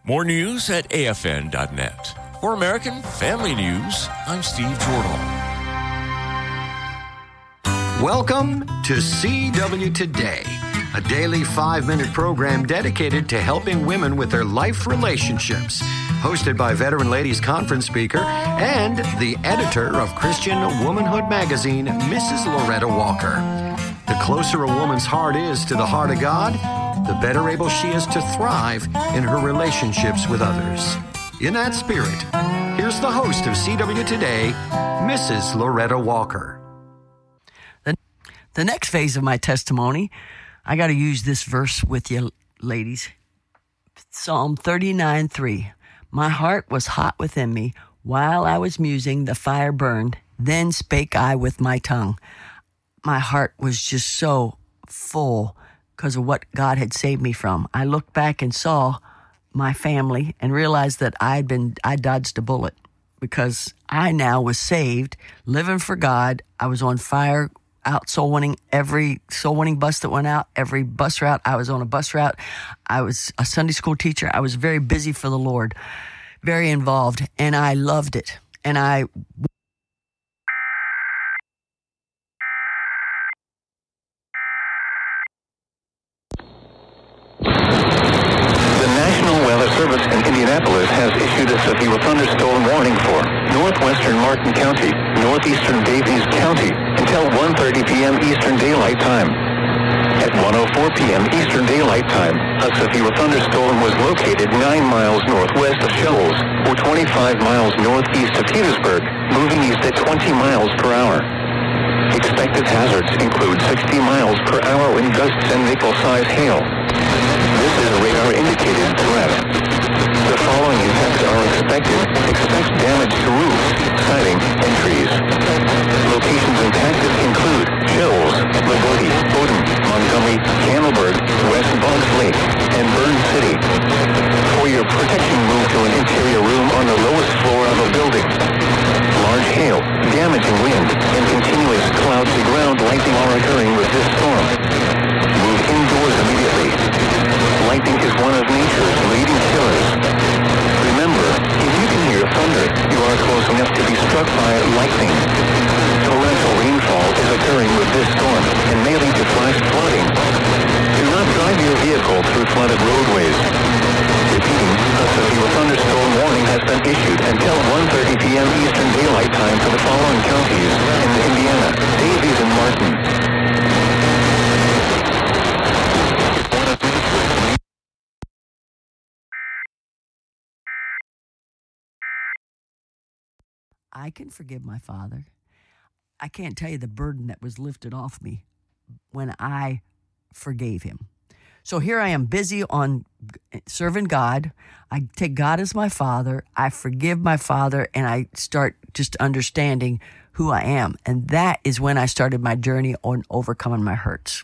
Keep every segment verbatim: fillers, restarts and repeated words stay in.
More news at A F N dot net. For American Family News, I'm Steve Jordan. Welcome to C W Today, a daily five-minute program dedicated to helping women with their life relationships. Hosted by Veteran Ladies Conference speaker and the editor of Christian Womanhood magazine, Missus Loretta Walker. The closer a woman's heart is to the heart of God, the better able she is to thrive in her relationships with others. In that spirit, here's the host of C W Today, Missus Loretta Walker. The, the next phase of my testimony, I got to use this verse with you, ladies. Psalm thirty-nine three. My heart was hot within me. While I was musing, the fire burned. Then spake I with my tongue. My heart was just so full because of what God had saved me from. I looked back and saw my family and realized that I'd been, I dodged a bullet because I now was saved, living for God. I was on fire, out soul winning, every soul winning bus that went out, every bus route. I was on a bus route. I was a Sunday school teacher. I was very busy for the Lord, very involved, and I loved it. And I Service in Indianapolis has issued a severe thunderstorm warning for northwestern Martin County, northeastern Davies County until one thirty p.m. Eastern Daylight Time. At one oh four p.m. Eastern Daylight Time, a severe thunderstorm was located nine miles northwest of Shoals, or twenty-five miles northeast of Petersburg, moving east at twenty miles per hour. Expected hazards include sixty miles per hour in gusts and nickel-size hail. This is a radar-indicated threat. The following effects are expected. Expect damage to roofs, siding, and trees. Locations impacted include Shoals, Lagodi, Bowdoin, Montgomery, Campbellburg, West Boggs Lake, and Burn City. For your protection, move to an interior room on the lowest floor of a building. Large hail, damaging wind, and continuous cloud-to-ground lightning are occurring with this storm. Move indoors immediately. Lightning is one of nature's leading killers. Remember, if you can hear thunder, you are close enough to be struck by lightning. Torrential rainfall is occurring with this storm and may lead to flash flooding. Do not drive your vehicle through flooded roadways. Repeating, a severe thunderstorm warning has been issued until one thirty p.m. Eastern Daylight Time for the following counties in Indiana, Davies, and Martin. I can forgive my father. I can't tell you the burden that was lifted off me when I forgave him. So here I am busy on serving God. I take God as my father. I forgive my father, and I start just understanding who I am. And that is when I started my journey on overcoming my hurts.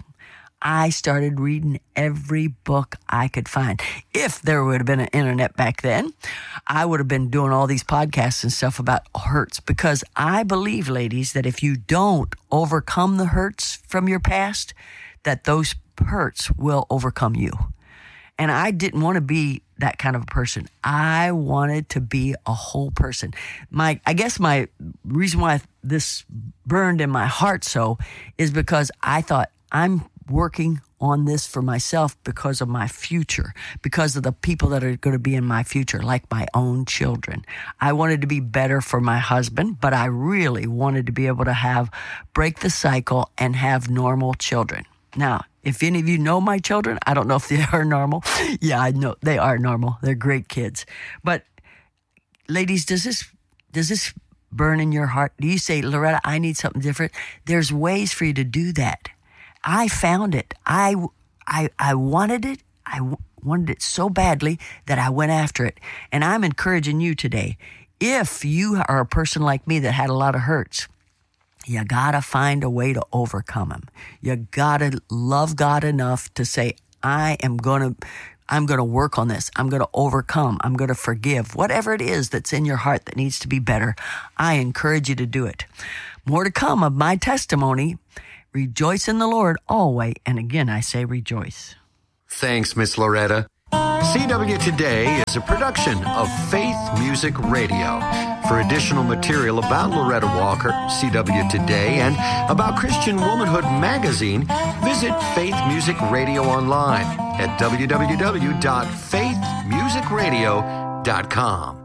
I started reading every book I could find. If there would have been an internet back then, I would have been doing all these podcasts and stuff about hurts, because I believe, ladies, that if you don't overcome the hurts from your past, that those hurts will overcome you. And I didn't want to be that kind of a person. I wanted to be a whole person. My, I guess my reason why this burned in my heart so is because I thought, I'm working on this for myself because of my future, because of the people that are going to be in my future, like my own children. I wanted to be better for my husband, but I really wanted to be able to have, break the cycle and have normal children. Now, if any of you know my children, I don't know if they are normal. Yeah, I know they are normal. They're great kids. But ladies, does this, does this burn in your heart? Do you say, Loretta, I need something different? There's ways for you to do that. I found it. I, I, I wanted it. I w- wanted it so badly that I went after it. And I'm encouraging you today. If you are a person like me that had a lot of hurts, you gotta find a way to overcome them. You gotta love God enough to say, I am gonna, I'm gonna work on this. I'm gonna overcome. I'm gonna forgive. Whatever it is that's in your heart that needs to be better, I encourage you to do it. More to come of my testimony. Rejoice in the Lord always. And again, I say rejoice. Thanks, Miss Loretta. C W Today is a production of Faith Music Radio. For additional material about Loretta Walker, C W Today, and about Christian Womanhood Magazine, visit Faith Music Radio online at w w w dot faith music radio dot com.